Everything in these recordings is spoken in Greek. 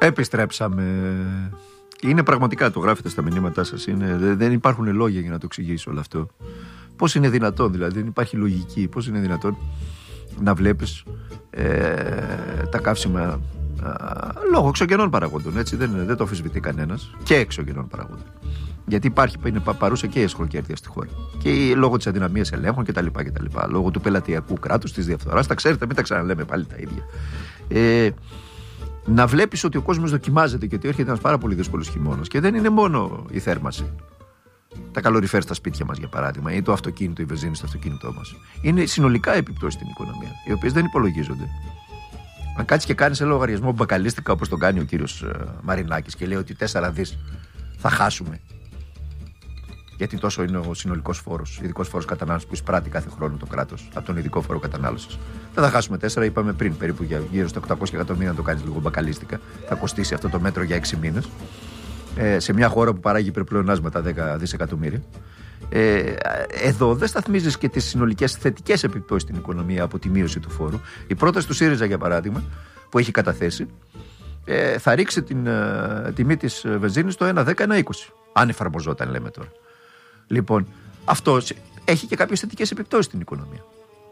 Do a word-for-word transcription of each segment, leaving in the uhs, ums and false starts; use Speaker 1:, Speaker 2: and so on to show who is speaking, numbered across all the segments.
Speaker 1: Επιστρέψαμε. Είναι πραγματικά, το γράφετε στα μηνύματά σας. Είναι, δεν υπάρχουν λόγια για να το εξηγήσω όλο αυτό. Πώς είναι δυνατόν, δηλαδή, δεν υπάρχει λογική. Πώς είναι δυνατόν να βλέπεις ε, τα καύσιμα ε, λόγω εξωγενών παραγόντων. Έτσι, δεν, δεν το αμφισβητεί κανένας. Και εξωγενών παραγόντων. Γιατί υπάρχει, είναι παρούσα και η εσχροκέρδεια στη χώρα. Και λόγω της αδυναμίας ελέγχων κτλ. κτλ. Λόγω του πελατειακού κράτους, της διαφθοράς. Τα ξέρετε, μην τα ξαναλέμε πάλι τα ίδια. Ε, να βλέπεις ότι ο κόσμος δοκιμάζεται και ότι έρχεται ένας πάρα πολύ δύσκολος χειμώνας. Και δεν είναι μόνο η θέρμανση. Τα καλοριφέρ στα σπίτια μας, για παράδειγμα, ή το αυτοκίνητο, η βενζίνη στο αυτοκίνητό μας. Είναι συνολικά επιπτώσεις στην οικονομία, οι οποίες δεν υπολογίζονται. Αν κάτσεις και κάνεις ένα λογαριασμό μπακαλίστικα, όπως τον κάνει ο κύριος uh, Μαρινάκης, και λέει ότι τέσσερα δις θα χάσουμε. Γιατί τόσο είναι ο συνολικός φόρος, ειδικός φόρος κατανάλωσης που εισπράττει κάθε χρόνο το κράτος από τον ειδικό φόρο κατανάλωσης. Δεν θα χάσουμε τέσσερα, είπαμε πριν, περίπου για γύρω στα οκτακόσια εκατομμύρια, να το κάνεις λίγο μπακαλίστικα. Θα κοστίσει αυτό το μέτρο για έξι μήνες. Ε, σε μια χώρα που παράγει υπερπλεονάσματα δέκα δισεκατομμύρια. Ε, εδώ δεν σταθμίζεις και τις συνολικές θετικές επιπτώσεις στην οικονομία από τη μείωση του φόρου. Η πρόταση του ΣΥΡΙΖΑ, για παράδειγμα, που έχει καταθέσει, ε, θα ρίξει την ε, τιμή της βενζίνης στο ένα δέκα ένα είκοσι. Αν εφαρμοζόταν, λέμε τώρα. Λοιπόν, αυτό έχει και κάποιες θετικές επιπτώσεις στην οικονομία.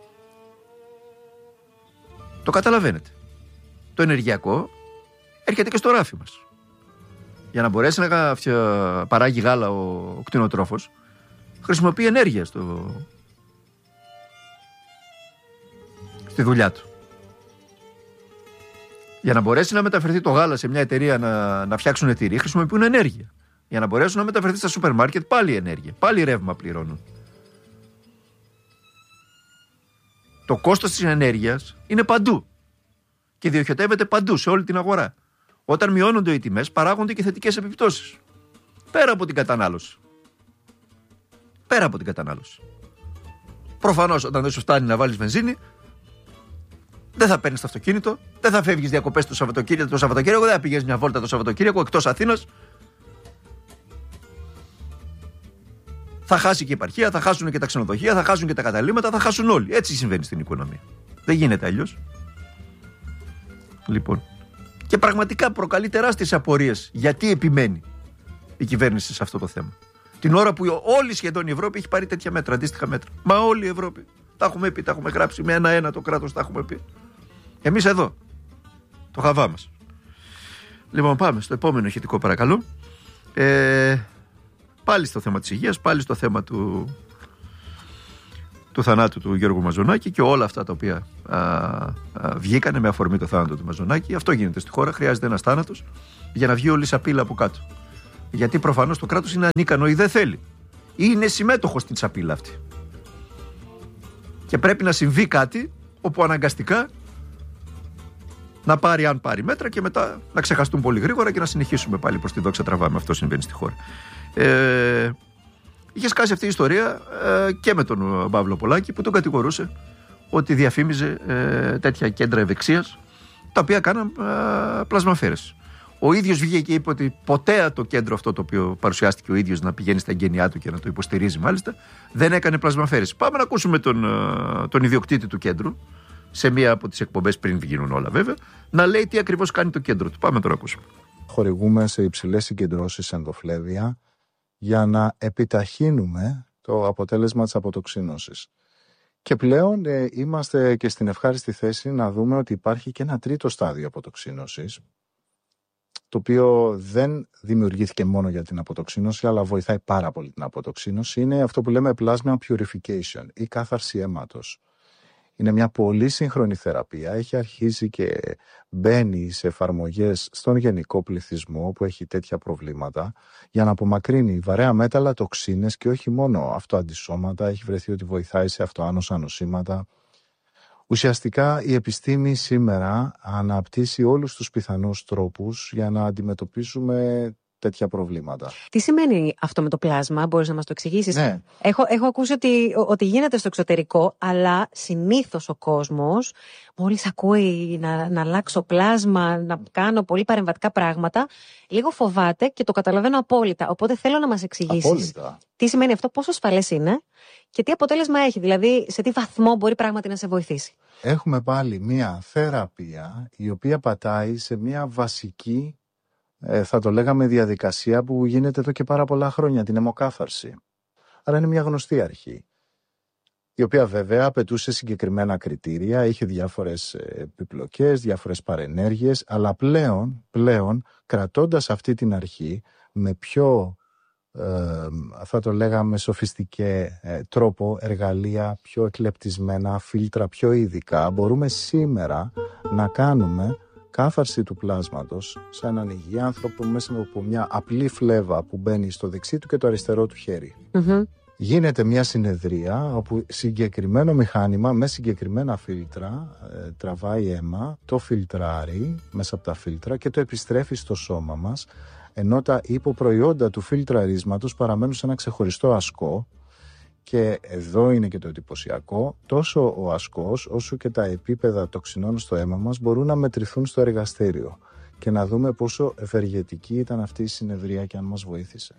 Speaker 1: Το καταλαβαίνετε. Το ενεργειακό έρχεται και στο ράφι μας. Για να μπορέσει να παράγει γάλα ο, ο κτηνοτρόφος, χρησιμοποιεί ενέργεια στο... στη δουλειά του. Για να μπορέσει να μεταφερθεί το γάλα σε μια εταιρεία να, να φτιάξουν τυρί, χρησιμοποιούν ενέργεια. Για να μπορέσουν να μεταφερθεί στα σούπερ μάρκετ, πάλι ενέργεια. Πάλι ρεύμα πληρώνουν. Το κόστος της ενέργειας είναι παντού. Και διοχετεύεται παντού, σε όλη την αγορά. Όταν μειώνονται οι τιμές, παράγονται και θετικές επιπτώσεις. Πέρα από την κατανάλωση. Πέρα από την κατανάλωση. Προφανώς, όταν δεν σου φτάνει να βάλεις βενζίνη, δεν θα παίρνεις το αυτοκίνητο, δεν θα φεύγεις διακοπές το Σαββατοκύριακο, το Σαββατοκύριακο, δεν θα πηγαίνεις μια βόλτα το Σαββατοκύριακο εκτός Αθήνας. Θα χάσει και η επαρχία, θα χάσουν και τα ξενοδοχεία, θα χάσουν και τα καταλύματα, θα χάσουν όλοι. Έτσι συμβαίνει στην οικονομία. Δεν γίνεται αλλιώς. Λοιπόν. Και πραγματικά προκαλεί τεράστιες απορίες γιατί επιμένει η κυβέρνηση σε αυτό το θέμα. Την ώρα που όλη σχεδόν η Ευρώπη έχει πάρει τέτοια μέτρα, αντίστοιχα μέτρα. Μα όλη η Ευρώπη. Τα έχουμε πει, τα έχουμε γράψει με ένα-ένα το κράτος, τα έχουμε πει. Εμείς εδώ. Το χαβά μας. Λοιπόν, πάμε στο επόμενο ηχητικό, παρακαλώ. Ε, πάλι στο θέμα της υγείας, πάλι στο θέμα του, του θανάτου του Γιώργου Μαζονάκη και όλα αυτά τα οποία α, α, βγήκανε με αφορμή το θάνατο του Μαζονάκη. Αυτό γίνεται στη χώρα. Χρειάζεται ένας θάνατος για να βγει όλη η σαπίλα από κάτω. Γιατί προφανώς το κράτος είναι ανίκανο ή δεν θέλει. Ή είναι συμμέτοχο στην σαπίλα αυτή. Και πρέπει να συμβεί κάτι όπου αναγκαστικά να πάρει, αν πάρει μέτρα, και μετά να ξεχαστούν πολύ γρήγορα και να συνεχίσουμε πάλι προς τη δόξα τραβάμε. Αυτό συμβαίνει στη χώρα. Ε, είχε σκάσει αυτή η ιστορία ε, και με τον Παύλο Πολάκη, που τον κατηγορούσε ότι διαφήμιζε ε, τέτοια κέντρα ευεξίας τα οποία κάναν ε, πλασμαφέρες. Ο ίδιος βγήκε και είπε ότι ποτέ το κέντρο αυτό το οποίο παρουσιάστηκε ο ίδιος να πηγαίνει στα εγγένειά του και να το υποστηρίζει μάλιστα, δεν έκανε πλασμαφέρες. Πάμε να ακούσουμε τον, τον ιδιοκτήτη του κέντρου σε μία από τις εκπομπές, πριν γίνουν όλα βέβαια, να λέει τι ακριβώς κάνει το κέντρο του. Πάμε τώρα να ακούσουμε.
Speaker 2: Χορηγούμε σε υψηλές συγκεντρώσεις ενδοφλέβια για να επιταχύνουμε το αποτέλεσμα της αποτοξίνωσης. Και πλέον ε, είμαστε και στην ευχάριστη θέση να δούμε ότι υπάρχει και ένα τρίτο στάδιο αποτοξίνωσης, το οποίο δεν δημιουργήθηκε μόνο για την αποτοξίνωση, αλλά βοηθάει πάρα πολύ την αποτοξίνωση. Είναι αυτό που λέμε plasma purification ή κάθαρση αίματος. Είναι μια πολύ σύγχρονη θεραπεία, έχει αρχίσει και μπαίνει σε εφαρμογές στον γενικό πληθυσμό που έχει τέτοια προβλήματα, για να απομακρύνει βαρέα μέταλλα, τοξίνες και όχι μόνο αυτοαντισώματα, έχει βρεθεί ότι βοηθάει σε αυτοάνοσα νοσήματα. Ουσιαστικά η επιστήμη σήμερα αναπτύσσει όλους τους πιθανούς τρόπους για να αντιμετωπίσουμε τέτοια προβλήματα.
Speaker 3: Τι σημαίνει αυτό με το πλάσμα, μπορείς να μας το εξηγήσεις?
Speaker 2: Ναι.
Speaker 3: Έχω, έχω ακούσει ότι, ότι γίνεται στο εξωτερικό, αλλά συνήθως ο κόσμος, μόλις ακούει να, να αλλάξω πλάσμα, να κάνω πολύ παρεμβατικά πράγματα, λίγο φοβάται και το καταλαβαίνω απόλυτα. Οπότε θέλω να μας εξηγήσεις
Speaker 2: Απόλυτα.
Speaker 3: τι σημαίνει αυτό, πόσο ασφαλές είναι και τι αποτέλεσμα έχει, δηλαδή σε τι βαθμό μπορεί πράγματι να σε βοηθήσει.
Speaker 2: Έχουμε πάλι μια θεραπεία η οποία πατάει σε μια βασική ε, θα το λέγαμε διαδικασία που γίνεται εδώ και πάρα πολλά χρόνια, την αιμοκάθαρση. Άρα είναι μια γνωστή αρχή, η οποία βέβαια απαιτούσε συγκεκριμένα κριτήρια, είχε διάφορες επιπλοκές, διάφορες παρενέργειες, αλλά πλέον, πλέον κρατώντας αυτή την αρχή με πιο, ε, θα το λέγαμε σοφιστικέ ε, τρόπο, εργαλεία πιο εκλεπτισμένα, φίλτρα πιο ειδικά, μπορούμε σήμερα να κάνουμε κάθαρση του πλάσματος σε έναν υγιή άνθρωπο μέσα από μια απλή φλέβα που μπαίνει στο δεξί του και το αριστερό του χέρι. Mm-hmm. Γίνεται μια συνεδρία όπου συγκεκριμένο μηχάνημα με συγκεκριμένα φίλτρα ε, τραβάει αίμα, το φιλτράρει μέσα από τα φίλτρα και το επιστρέφει στο σώμα μας, ενώ τα υποπροϊόντα του φιλτραρίσματος παραμένουν σε ένα ξεχωριστό ασκό. Και εδώ είναι και το εντυπωσιακό, τόσο ο ασκός όσο και τα επίπεδα τοξινών στο αίμα μας μπορούν να μετρηθούν στο εργαστήριο και να δούμε πόσο ευεργετική ήταν αυτή η συνεδρία και αν μας βοήθησε.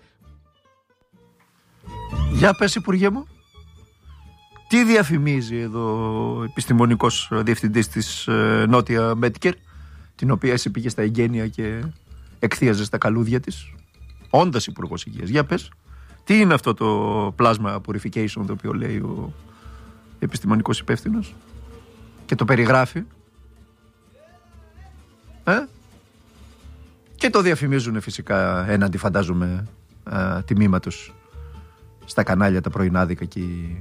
Speaker 1: Για πες, Υπουργέ μου, τι διαφημίζει εδώ ο επιστημονικός διευθυντής της ε, Νότια Medicare, την οποία εσύ πήγε στα εγγένεια και εκθίαζε στα καλούδια της, όντας Υπουργός Υγείας. Για πες, τι είναι αυτό το plasma purification το οποίο λέει ο επιστημονικός υπεύθυνος και το περιγράφει, ε? Και το διαφημίζουν φυσικά έναντι, φαντάζομαι, α, τιμήματος στα κανάλια τα πρωινάδικα και οι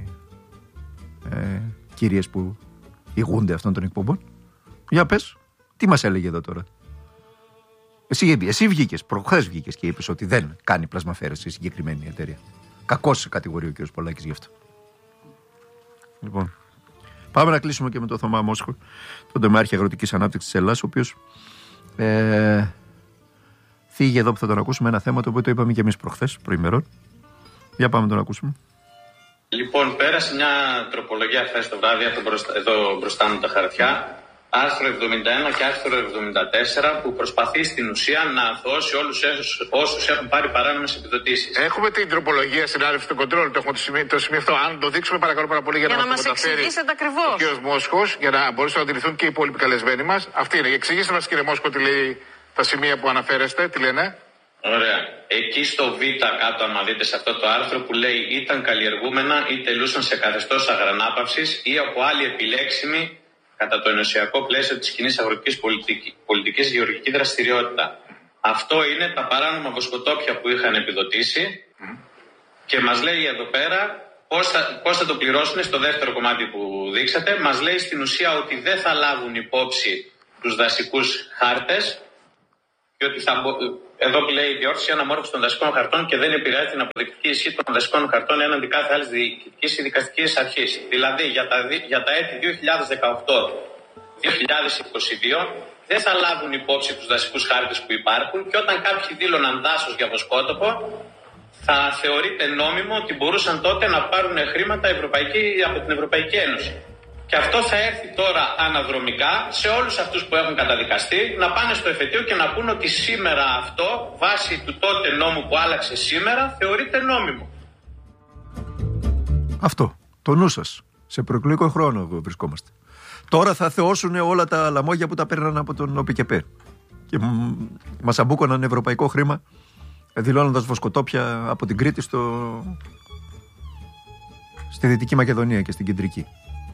Speaker 1: ε, κυρίες που ηγούνται αυτών των εκπομπών. Για πες, τι μας έλεγε εδώ τώρα? Εσύ, εσύ βγήκες, προχθές βγήκες και είπες ότι δεν κάνει πλασμαφέρεση η συγκεκριμένη εταιρεία. Κακώς σε κατηγορεί ο κ. Πολάκης γι' αυτό. Λοιπόν, πάμε να κλείσουμε και με τον Θωμά Μόσχο, τον τομεάρχη αγροτικής ανάπτυξης της Ελλάδας, ο οποίος ε, θίγει εδώ που θα τον ακούσουμε ένα θέμα το οποίο το είπαμε και εμείς προχθές, προημερών. Για πάμε να τον ακούσουμε.
Speaker 4: Λοιπόν, πέρασε μια τροπολογία χθες το βράδυ, εδώ μπροστά μου τα χαρτιά, άρθρο εβδομήντα ένα και άρθρο εβδομήντα τέσσερα, που προσπαθεί στην ουσία να αθωώσει όλους όσους έχουν πάρει παράνομες επιδοτήσεις.
Speaker 5: Έχουμε την τροπολογία, συνάδελφοι του Control, το έχουμε το σημείο, το σημείο αυτό. Αν το δείξουμε, παρακαλώ πάρα πολύ, για, για να, να μας εξηγήσετε ακριβώς. Ο κ. Μόσχος, για να μπορέσουν να αντιληφθούν και οι υπόλοιποι καλεσμένοι μας. Αυτή είναι. Εξηγήστε μας, κύριε Μόσχο, τι λέει τα σημεία που αναφέρεστε, τι λένε.
Speaker 4: Ωραία. Εκεί στο Β κάτω, άμα δείτε σε αυτό το άρθρο που λέει ήταν καλλιεργούμενα ή τελούσαν σε καθεστώς αγρανάπαυσης ή από άλλη επιλέξιμη κατά το ενωσιακό πλαίσιο της κοινής αγροτικής πολιτική, πολιτικής γεωργική δραστηριότητα. Αυτό είναι τα παράνομα βοσκοτόπια που είχαν επιδοτήσει mm. και μας λέει εδώ πέρα πώς θα, πώς θα το πληρώσουν στο δεύτερο κομμάτι που δείξατε. Μας λέει στην ουσία ότι δεν θα λάβουν υπόψη τους δασικούς χάρτες και ότι θα, εδώ λέει η διόρθωση αναμόρφωση των δασικών χαρτών και δεν επηρεάζει την αποδεικτική ισχύ των δασικών χαρτών έναντι κάθε άλλη διοικητικής ή δικαστικής αρχής. Δηλαδή για τα, για τα έτη δύο χιλιάδες δεκαοκτώ δύο χιλιάδες είκοσι δύο δεν θα λάβουν υπόψη τους δασικούς χάρτες που υπάρχουν και όταν κάποιοι δήλωναν δάσος για βοσκότοπο θα θεωρείται νόμιμο ότι μπορούσαν τότε να πάρουν χρήματα ευρωπαϊκή, από την Ευρωπαϊκή Ένωση. Και αυτό θα έρθει τώρα αναδρομικά σε όλους αυτούς που έχουν καταδικαστεί να πάνε στο εφετείο και να πούν ότι σήμερα αυτό, βάσει του τότε νόμου που άλλαξε σήμερα, θεωρείται νόμιμο.
Speaker 1: Αυτό. Το νου σας. Σε προεκλογικό χρόνο βρισκόμαστε. Τώρα θα θεώσουν όλα τα λαμόγια που τα παίρναν από τον ΟΠΚΕΠΕ. Και μας αμπούκωναν ευρωπαϊκό χρήμα, δηλώνοντας βοσκοτόπια από την Κρήτη στο... στη Δυτική Μακεδονία και στην Κεντρική.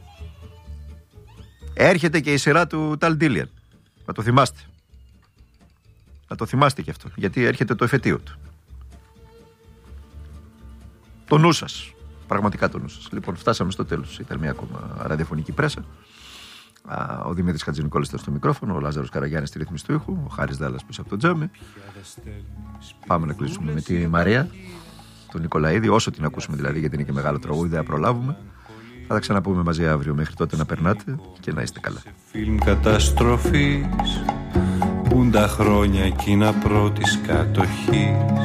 Speaker 1: Έρχεται και η σειρά του Ταλ Ντίλιαν. Να το θυμάστε. Να το θυμάστε και αυτό. Γιατί έρχεται το εφετείο του. Το νου σας. Πραγματικά το νου σας. Λοιπόν, φτάσαμε στο τέλος. Ήταν μια ακόμα ραδιοφωνική πρέσα. Ο Δημήτρης Χατζηνικόλης ήταν στο μικρόφωνο. Ο Λάζαρος Καραγιάννης στη ρύθμιση του ήχου. Ο Χάρης Δάλλας πίσω από το τζάμι. Πάμε να κλείσουμε με τη Μαρία, τον Νικολαίδη. Όσο την ακούσουμε δηλαδή, γιατί είναι και μεγάλο τραγούδι, δεν θα προλάβουμε. Θα τα ξαναπούμε μαζί αύριο. Μέχρι τότε να περνάτε και να είστε καλά.
Speaker 6: Φιλμ καταστροφής, πουν τα χρόνια εκείνα πρώτης κατοχής.